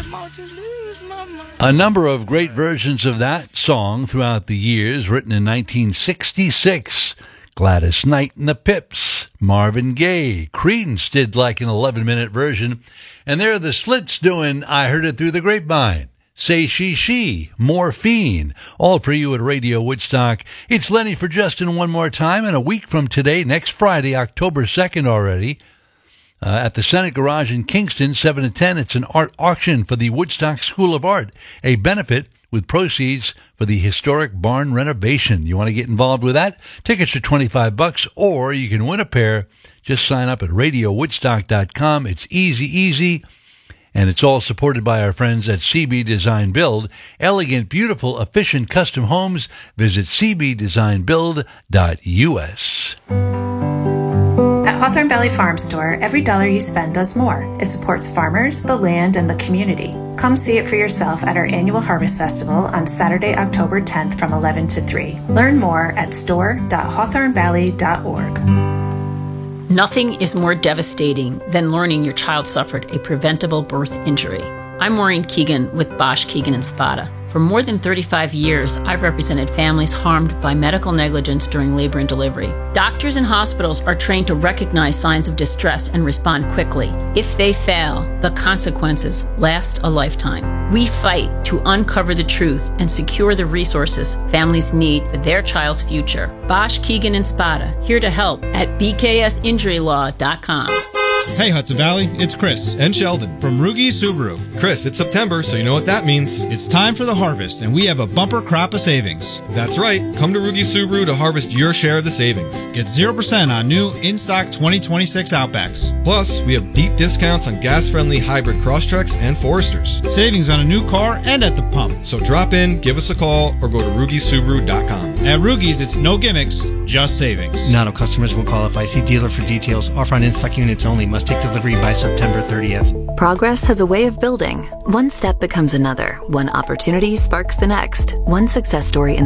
A number of great versions of that song throughout the years, written in 1966. Gladys Knight and the Pips, Marvin Gaye, Creedence did like an 11-minute version, and there are the Slits doing I Heard It Through the Grapevine. Say She, Morphine, all for you at Radio Woodstock. It's Lenny for Justin one more time, and a week from today, next Friday, October 2nd already, at the Senate Garage in Kingston, 7 to 10, it's an art auction for the Woodstock School of Art, a benefit with proceeds for the historic barn renovation. You want to get involved with that? Tickets are $25, or you can win a pair. Just sign up at RadioWoodstock.com. It's easy, and it's all supported by our friends at CB Design Build. Elegant, beautiful, efficient custom homes. Visit cbdesignbuild.us. At Hawthorne Valley Farm Store, every dollar you spend does more. It supports farmers, the land, and the community. Come see it for yourself at our annual Harvest Festival on Saturday, October 10th from 11 to 3. Learn more at store.hawthornevalley.org. Nothing is more devastating than learning your child suffered a preventable birth injury. I'm Maureen Keegan with Bosch, Keegan & Spada. For more than 35 years, I've represented families harmed by medical negligence during labor and delivery. Doctors and hospitals are trained to recognize signs of distress and respond quickly. If they fail, the consequences last a lifetime. We fight to uncover the truth and secure the resources families need for their child's future. Bosch, Keegan & Spada, here to help at bksinjurylaw.com. Hey Hudson Valley, it's Chris and Sheldon from Rugi Subaru. Chris, it's September, so you know what that means. It's time for the harvest, and we have a bumper crop of savings. That's right. Come to Rugi Subaru to harvest your share of the savings. Get 0% on new in-stock 2026 Outbacks. Plus, we have deep discounts on gas-friendly hybrid Crosstreks and Foresters. Savings on a new car and at the pump. So drop in, give us a call, or go to RugiSubaru.com. At Rugi's, it's no gimmicks, just savings. Not all customers will qualify. See dealer for details. Offer on in-stock units only. Must take delivery by September 30th. Progress has a way of building. One step becomes another. One opportunity sparks the next. One success story